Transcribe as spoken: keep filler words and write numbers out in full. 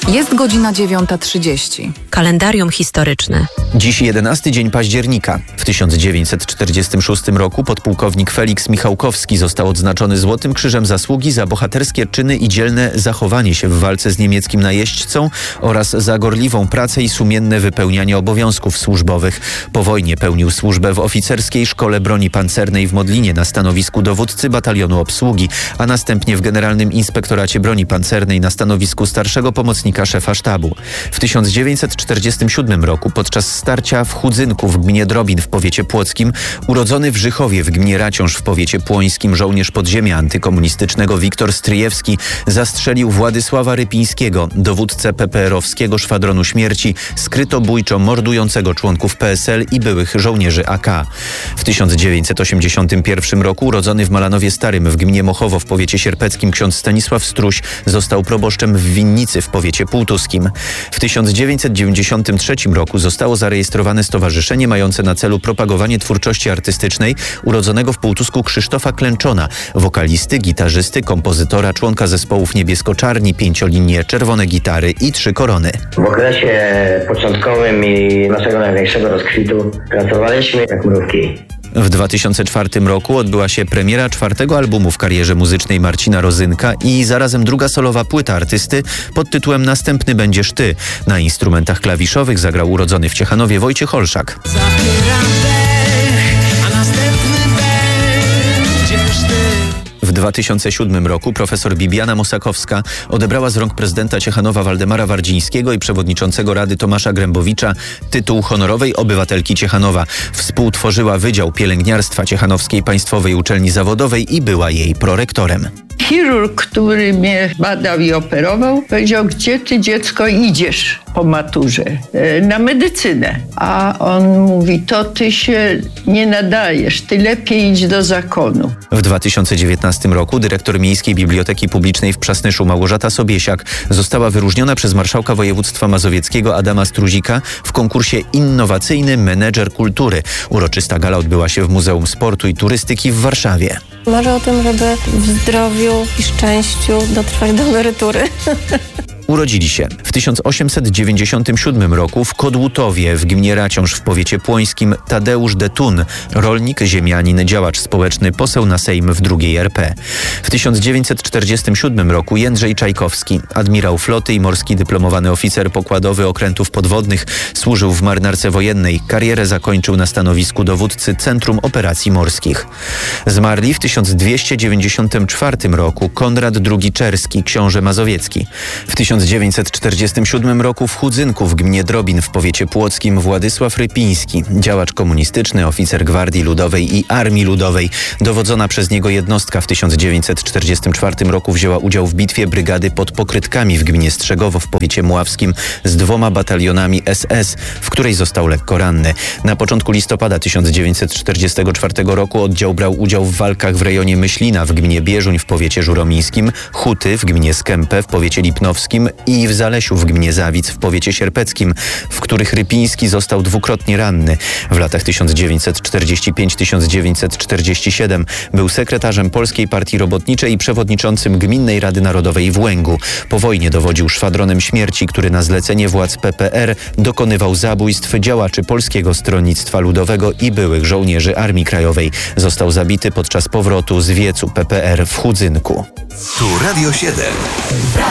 Jest godzina dziewiąta trzydzieści. Kalendarium historyczne. Dziś jedenasty dzień października. W tysiąc dziewięćset czterdziestym szóstym roku podpułkownik Feliks Michałkowski został odznaczony Złotym Krzyżem Zasługi za bohaterskie czyny i dzielne zachowanie się w walce z niemieckim najeźdźcą oraz za gorliwą pracę i sumienne wypełnianie obowiązków służbowych. Po wojnie pełnił służbę w Oficerskiej Szkole Broni Pancernej w Modlinie na stanowisku dowódcy batalionu obsługi, a następnie w Generalnym Inspektoracie Broni Pancernej na stanowisku starszego pomocnika szefa sztabu. W tysiąc dziewięćset czterdziestym siódmym roku podczas starcia w Chudzynku w gminie Drobin w powiecie płockim urodzony w Żychowie w gminie Raciąż w powiecie płońskim żołnierz podziemia antykomunistycznego Wiktor Stryjewski zastrzelił Władysława Rypińskiego, dowódcę pe pe erowskiego Szwadronu Śmierci, skrytobójczo mordującego członków pe es el i byłych żołnierzy a ka. W tysiąc dziewięćset osiemdziesiątym pierwszym roku urodzony w Malanowie Starym w gminie Mochowo w powiecie sierpeckim ksiądz Stanisław Struś został proboszczem w Winnicy w powiecie półtuskim. W tysiąc dziewięćset dziewięćdziesiątym trzecim roku zostało zarejestrowane stowarzyszenie mające na celu propagowanie twórczości artystycznej urodzonego w Półtusku Krzysztofa Klęczona, wokalisty, gitarzysty, kompozytora, członka zespołów Niebiesko-Czarni, Pięciolinie, Czerwone Gitary i Trzy Korony. W okresie początkowym i naszego największego rozkwitu pracowaliśmy jak mrówki. W dwa tysiące czwartym roku odbyła się premiera czwartego albumu w karierze muzycznej Marcina Rozynka i zarazem druga solowa płyta artysty pod tytułem Następny będziesz ty. Na instrumentach klawiszowych zagrał urodzony w Ciechanowie Wojciech Olszak. W dwa tysiące siódmym roku profesor Bibiana Mosakowska odebrała z rąk prezydenta Ciechanowa Waldemara Wardzińskiego i przewodniczącego Rady Tomasza Grębowicza tytuł honorowej obywatelki Ciechanowa. Współtworzyła Wydział Pielęgniarstwa Ciechanowskiej Państwowej Uczelni Zawodowej i była jej prorektorem. Chirurg, który mnie badał i operował, powiedział: gdzie ty, dziecko, idziesz po maturze? E, na medycynę. A on mówi: to ty się nie nadajesz, ty lepiej idź do zakonu. W dwa tysiące dziewiętnastym roku dyrektor Miejskiej Biblioteki Publicznej w Przasnyszu Małgorzata Sobiesiak została wyróżniona przez marszałka województwa mazowieckiego Adama Struzika w konkursie Innowacyjny Menedżer Kultury. Uroczysta gala odbyła się w Muzeum Sportu i Turystyki w Warszawie. Marzę o tym, żeby w zdrowiu i szczęściu dotrwać do emerytury. Urodzili się w tysiąc osiemset dziewięćdziesiątym siódmym roku w Kodłutowie w gminie Raciąż w powiecie płońskim Tadeusz Detun, rolnik, ziemianin, działacz społeczny, poseł na Sejm w drugiej er pe. W tysiąc dziewięćset czterdziestym siódmym roku Jędrzej Czajkowski, admirał floty i morski dyplomowany oficer pokładowy okrętów podwodnych, służył w marynarce wojennej. Karierę zakończył na stanowisku dowódcy Centrum Operacji Morskich. Zmarli w tysiąc dwieście dziewięćdziesiątym czwartym roku Konrad drugi Czerski, książę mazowiecki. W tysiąc dziewięćset czterdziestym siódmym roku w Chudzynku w gminie Drobin w powiecie płockim Władysław Rypiński, działacz komunistyczny, oficer Gwardii Ludowej i Armii Ludowej. Dowodzona przez niego jednostka w tysiąc dziewięćset czterdziestym czwartym roku wzięła udział w bitwie brygady pod Pokrytkami w gminie Strzegowo w powiecie mławskim z dwoma batalionami es es, w której został lekko ranny. Na początku listopada tysiąc dziewięćset czterdziestego czwartego roku oddział brał udział w walkach w rejonie Myślina w gminie Bieżuń w powiecie żuromińskim, Huty w gminie Skępę w powiecie lipnowskim i w Zalesiu w gminie Zawic w powiecie sierpeckim, w których Rypiński został dwukrotnie ranny. W latach tysiąc dziewięćset czterdziestym piątym do tysiąc dziewięćset czterdziestego siódmego był sekretarzem Polskiej Partii Robotniczej i przewodniczącym Gminnej Rady Narodowej w Łęgu. Po wojnie dowodził Szwadronem Śmierci, który na zlecenie władz pe pe er dokonywał zabójstw działaczy Polskiego Stronnictwa Ludowego i byłych żołnierzy Armii Krajowej. Został zabity podczas powrotu z wiecu pe pe er w Chudzynku. Tu Radio siedem.